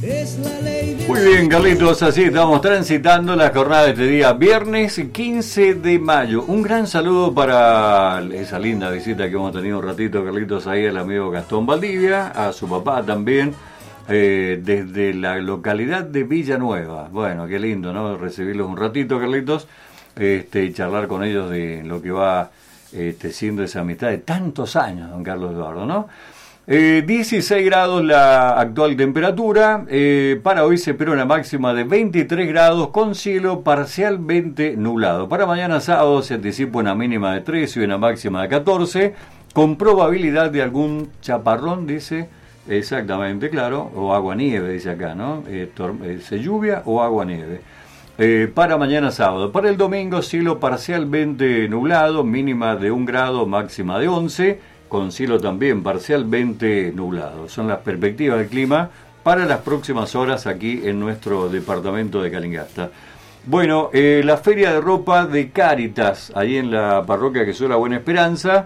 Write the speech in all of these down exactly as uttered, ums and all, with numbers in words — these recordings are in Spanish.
Muy bien, Carlitos, así estamos transitando la jornada de este día, viernes quince de mayo. Un gran saludo para esa linda visita que hemos tenido un ratito, Carlitos, ahí al amigo Gastón Valdivia, a su papá también, eh, desde la localidad de Villanueva. Bueno, qué lindo, ¿no? Recibirlos un ratito, Carlitos, este, y charlar con ellos de lo que va este, siendo esa amistad de tantos años, don Carlos Eduardo, ¿no? Eh, dieciséis grados la actual temperatura, eh, para hoy se espera una máxima de veintitrés grados con cielo parcialmente nublado. Para mañana sábado se anticipa una mínima de trece y una máxima de catorce, con probabilidad de algún chaparrón, dice, exactamente, claro, o agua-nieve, dice acá, ¿no? Eh, eh, lluvia o agua-nieve. Eh, para mañana sábado. Para el domingo, cielo parcialmente nublado, mínima de un grado, máxima de once, con cielo también parcialmente nublado. Son las perspectivas del clima para las próximas horas aquí en nuestro departamento de Calingasta. Bueno, eh, la feria de ropa de Cáritas, ahí en la parroquia que la Buena Esperanza,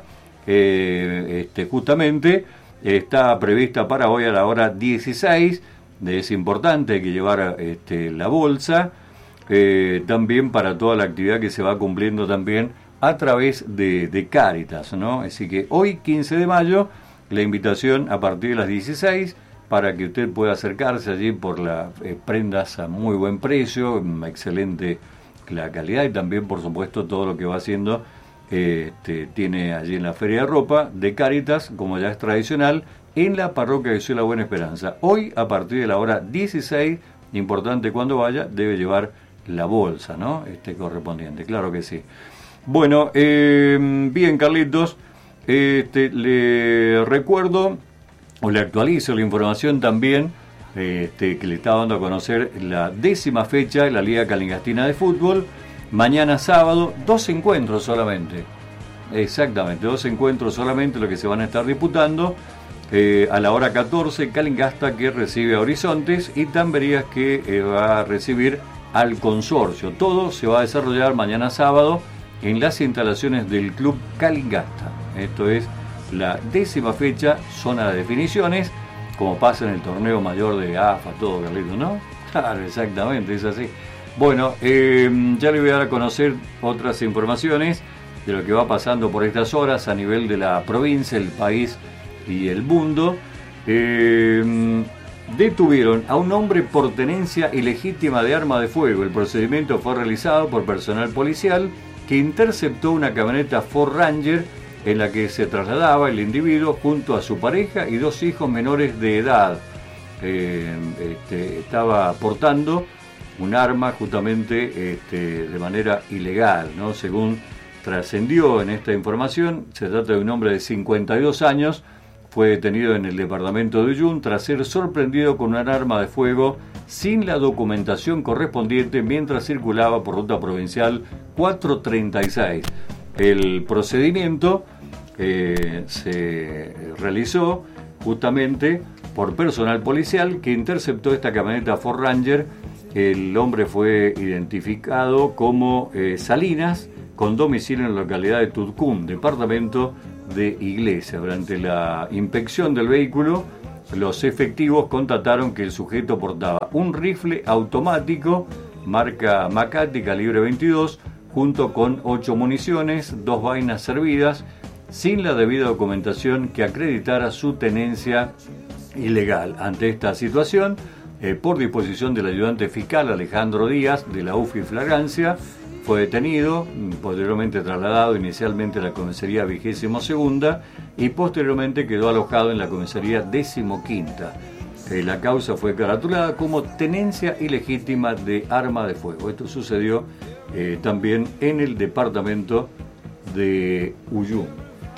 eh, este, justamente, está prevista para hoy a la hora dieciséis. Es importante, hay que llevar este, la bolsa, eh, también para toda la actividad que se va cumpliendo también a través de, de Cáritas, ¿no? Así que hoy, quince de mayo, la invitación a partir de las dieciséis para que usted pueda acercarse allí por las eh, prendas a muy buen precio, excelente la calidad y también, por supuesto, todo lo que va haciendo eh, este, tiene allí en la Feria de Ropa de Cáritas, como ya es tradicional, en la parroquia de Ciudad Buena Esperanza. Hoy, a partir de la hora dieciséis, importante cuando vaya, debe llevar la bolsa, ¿no? Este correspondiente, claro que sí. Bueno, eh, bien, Carlitos, este, le recuerdo o le actualizo la información también este, que le estaba dando a conocer la décima fecha de la Liga Calingastina de Fútbol. Mañana sábado, dos encuentros solamente. Exactamente, dos encuentros solamente lo que se van a estar disputando. Eh, a la hora catorce, Calingasta que recibe a Horizontes y Tamberías que eh, va a recibir al Consorcio. Todo se va a desarrollar mañana sábado en las instalaciones del Club Calingasta. Esto es la décima fecha, zona de definiciones, como pasa en el torneo mayor de A F A, todo, Carlito, ¿no? Claro, exactamente, es así. Bueno, eh, ya le voy a dar a conocer otras informaciones de lo que va pasando por estas horas a nivel de la provincia, el país y el mundo. Eh, detuvieron a un hombre por tenencia ilegítima de arma de fuego. El procedimiento fue realizado por personal policial que interceptó una camioneta Ford Ranger en la que se trasladaba el individuo junto a su pareja y dos hijos menores de edad. Eh, este, estaba portando un arma justamente este, de manera ilegal, ¿no? Según trascendió en esta información, se trata de un hombre de cincuenta y dos años, fue detenido en el departamento de Uyún tras ser sorprendido con un arma de fuego sin la documentación correspondiente mientras circulaba por ruta provincial cuatrocientos treinta y seis. El procedimiento eh, se realizó justamente por personal policial que interceptó esta camioneta Ford Ranger. El hombre fue identificado como eh, Salinas, con domicilio en la localidad de Tutcún, departamento de Iglesia. Durante la inspección del vehículo, los efectivos constataron que el sujeto portaba un rifle automático marca Macati calibre veintidós junto con ocho municiones, dos vainas servidas, sin la debida documentación que acreditara su tenencia ilegal. Ante esta situación, eh, por disposición del ayudante fiscal Alejandro Díaz de la U F I Flagrancia, fue detenido, posteriormente trasladado inicialmente a la comisaría vigésimo segunda y posteriormente quedó alojado en la comisaría decimoquinta. Eh, la causa fue caratulada como tenencia ilegítima de arma de fuego. Esto sucedió eh, también en el departamento de Uyún.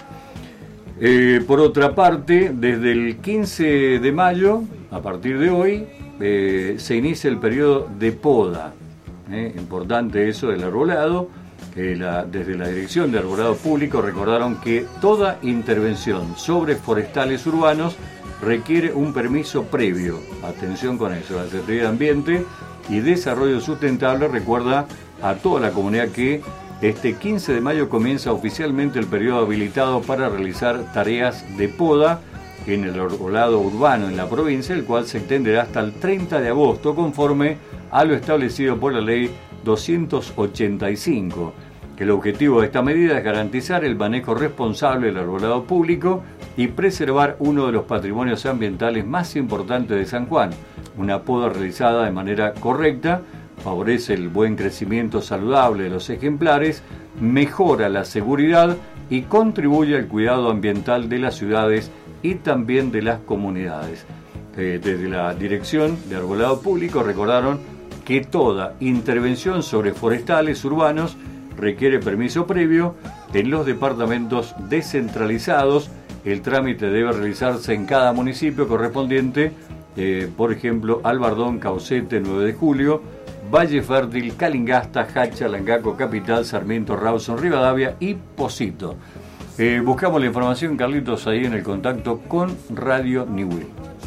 Eh, por otra parte, desde el quince de mayo, a partir de hoy, eh, se inicia el periodo de poda. Eh, importante eso del arbolado. Eh, la, desde la Dirección de Arbolado Público recordaron que toda intervención sobre forestales urbanos requiere un permiso previo. Atención con eso. La Secretaría de Ambiente y Desarrollo Sustentable recuerda a toda la comunidad que este quince de mayo comienza oficialmente el periodo habilitado para realizar tareas de poda en el arbolado urbano en la provincia, el cual se extenderá hasta el treinta de agosto, conforme a lo establecido por la ley doscientos ochenta y cinco. El objetivo de esta medida es garantizar el manejo responsable del arbolado público y preservar uno de los patrimonios ambientales más importantes de San Juan. Una poda realizada de manera correcta favorece el buen crecimiento saludable de los ejemplares, mejora la seguridad y contribuye al cuidado ambiental de las ciudades y también de las comunidades. Eh, desde la Dirección de Arbolado Público recordaron que toda intervención sobre forestales urbanos requiere permiso previo en los departamentos descentralizados. El trámite debe realizarse en cada municipio correspondiente, eh, por ejemplo, Albardón, Caucete, nueve de julio, Valle Fértil, Calingasta, Hacha, Langaco, Capital, Sarmiento, Rawson, Rivadavia y Pocito. Eh, buscamos la información, Carlitos, ahí en el contacto con Radio Niwil.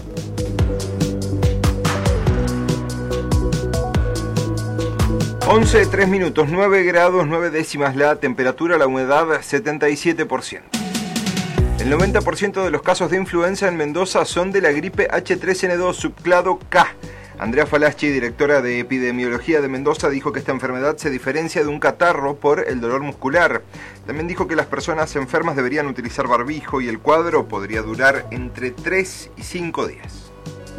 once, tres minutos, nueve grados, nueve décimas la temperatura, la humedad setenta y siete por ciento. El noventa por ciento de los casos de influenza en Mendoza son de la gripe H tres N dos subclado K. Andrea Falaschi, directora de epidemiología de Mendoza, dijo que esta enfermedad se diferencia de un catarro por el dolor muscular. También dijo que las personas enfermas deberían utilizar barbijo y el cuadro podría durar entre tres y cinco días.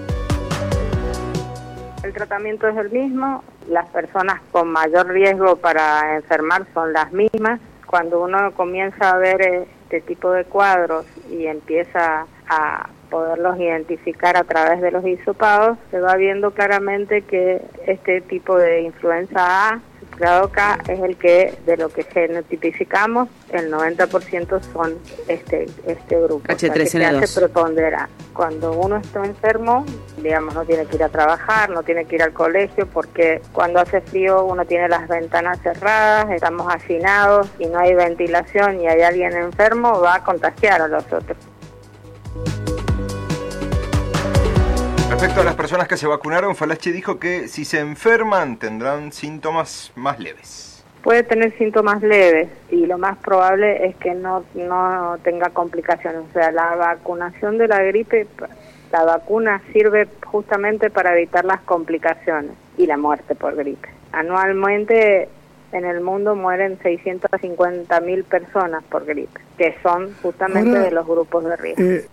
El tratamiento es el mismo, las personas con mayor riesgo para enfermar son las mismas. Cuando uno comienza a ver este tipo de cuadros y empieza a poderlos identificar a través de los hisopados, se va viendo claramente que este tipo de influenza A, subgrado K, es el que, de lo que genotipificamos, el noventa por ciento son este este grupo. H tres N dos. O sea, que se hace preponderar. Cuando uno está enfermo, digamos, no tiene que ir a trabajar, no tiene que ir al colegio, porque cuando hace frío uno tiene las ventanas cerradas, estamos hacinados y no hay ventilación y hay alguien enfermo, va a contagiar a los otros. Respecto a las personas que se vacunaron, Falaschi dijo que si se enferman tendrán síntomas más leves. Puede tener síntomas leves y lo más probable es que no, no tenga complicaciones. O sea, la vacunación de la gripe, la vacuna sirve justamente para evitar las complicaciones y la muerte por gripe. Anualmente en el mundo mueren seiscientas cincuenta mil personas por gripe, que son justamente Ahora, de los grupos de riesgo. Eh...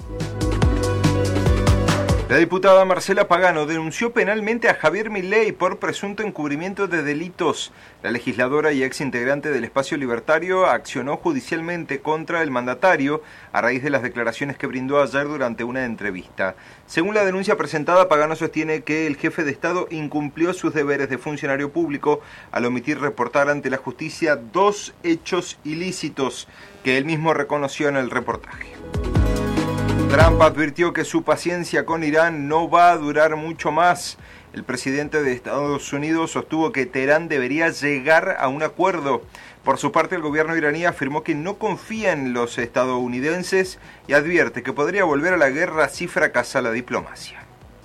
La diputada Marcela Pagano denunció penalmente a Javier Milei por presunto encubrimiento de delitos. La legisladora y ex integrante del Espacio Libertario accionó judicialmente contra el mandatario a raíz de las declaraciones que brindó ayer durante una entrevista. Según la denuncia presentada, Pagano sostiene que el jefe de Estado incumplió sus deberes de funcionario público al omitir reportar ante la justicia dos hechos ilícitos que él mismo reconoció en el reportaje. Trump advirtió que su paciencia con Irán no va a durar mucho más. El presidente de Estados Unidos sostuvo que Teherán debería llegar a un acuerdo. Por su parte, el gobierno iraní afirmó que no confía en los estadounidenses y advierte que podría volver a la guerra si fracasa la diplomacia.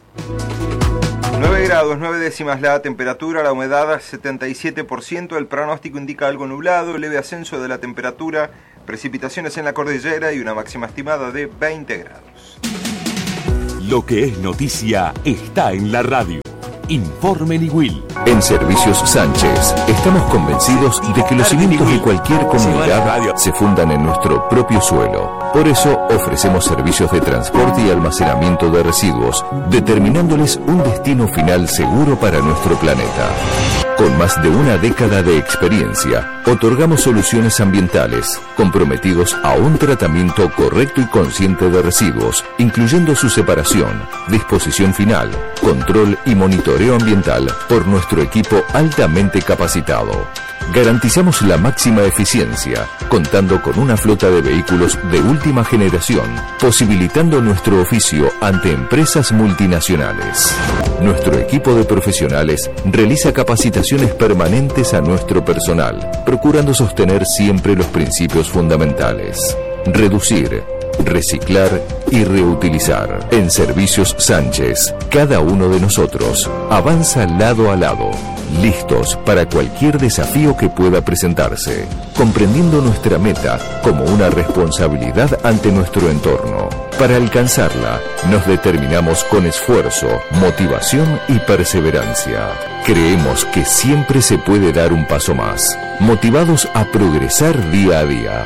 nueve grados, nueve décimas la temperatura, la humedad setenta y siete por ciento, el pronóstico indica algo nublado, leve ascenso de la temperatura, precipitaciones en la cordillera y una máxima estimada de veinte grados. Lo que es noticia está en la radio. Informe Niwil. En Servicios Sánchez estamos convencidos de que los cimientos de cualquier comunidad se fundan en nuestro propio suelo. Por eso ofrecemos servicios de transporte y almacenamiento de residuos, determinándoles un destino final seguro para nuestro planeta. Con más de una década de experiencia, otorgamos soluciones ambientales, comprometidos a un tratamiento correcto y consciente de residuos, incluyendo su separación, disposición final, control y monitoreo ambiental por nuestro equipo altamente capacitado. Garantizamos la máxima eficiencia, contando con una flota de vehículos de última generación, posibilitando nuestro oficio ante empresas multinacionales. Nuestro equipo de profesionales realiza capacitaciones permanentes a nuestro personal, procurando sostener siempre los principios fundamentales. Reducir, reciclar y reutilizar. En Servicios Sánchez, cada uno de nosotros avanza lado a lado, listos para cualquier desafío que pueda presentarse, comprendiendo nuestra meta como una responsabilidad ante nuestro entorno. Para alcanzarla, nos determinamos con esfuerzo, motivación y perseverancia. Creemos que siempre se puede dar un paso más, motivados a progresar día a día.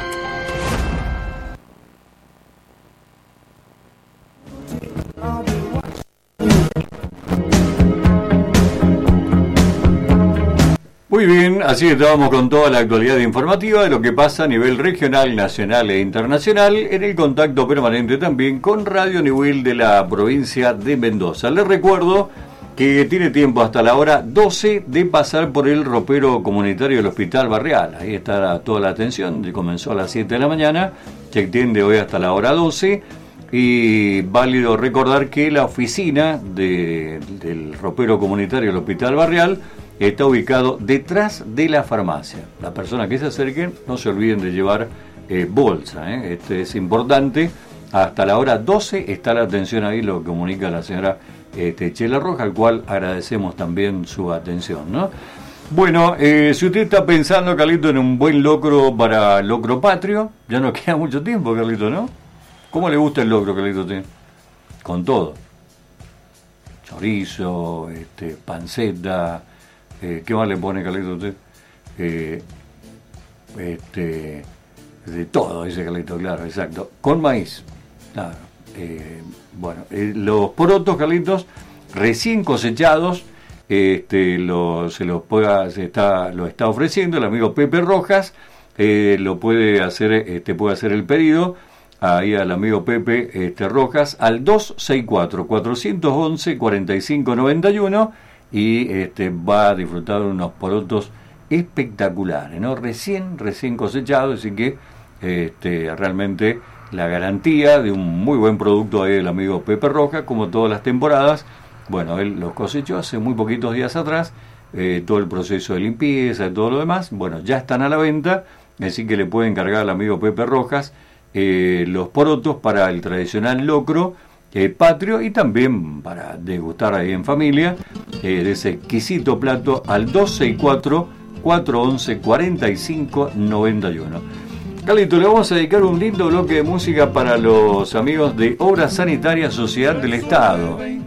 Muy bien, así estábamos con toda la actualidad informativa de lo que pasa a nivel regional, nacional e internacional, en el contacto permanente también con Radio Nivel de la provincia de Mendoza. Les recuerdo que tiene tiempo hasta la hora doce de pasar por el ropero comunitario del Hospital Barrial. Ahí está toda la atención, comenzó a las siete de la mañana, se extiende hoy hasta la hora doce. Y válido recordar que la oficina de, del ropero comunitario del Hospital Barrial está ubicado detrás de la farmacia. Las personas que se acerquen no se olviden de llevar eh, bolsa, ¿eh? Este es importante. Hasta la hora doce está la atención ahí, lo comunica la señora este, Chela Roja, al cual agradecemos también su atención, ¿no? Bueno, eh, si usted está pensando, Carlito, en un buen locro para locro patrio, ya no queda mucho tiempo, Carlito, ¿no? ¿Cómo le gusta el locro, Carlito, a usted? Con todo. Chorizo, este, panceta, eh, ¿qué más le pone, Carlito, a usted? Eh, este, de todo, dice Carlito, claro, exacto. Con maíz, claro. Eh, bueno, eh, los porotos, Carlitos, recién cosechados, este, lo, se los pueda, se está, lo está ofreciendo el amigo Pepe Rojas, eh, lo puede hacer, este, puede hacer el pedido ahí al amigo Pepe este, Rojas al dos seis cuatro, cuatro once, cuarenta y cinco noventa y uno y este, va a disfrutar de unos porotos espectaculares, ¿no? Recién, recién cosechados, así que este, realmente la garantía de un muy buen producto ahí del amigo Pepe Rojas, como todas las temporadas. Bueno, él los cosechó hace muy poquitos días atrás, eh, todo el proceso de limpieza y todo lo demás, bueno, ya están a la venta, así que le puede encargar al amigo Pepe Rojas Eh, los porotos para el tradicional locro eh, patrio y también para degustar ahí en familia eh, de ese exquisito plato al dos seis cuatro, cuatro once, cuarenta y cinco noventa y uno. Carlito, le vamos a dedicar un lindo bloque de música para los amigos de Obras Sanitarias Sociedad del Estado.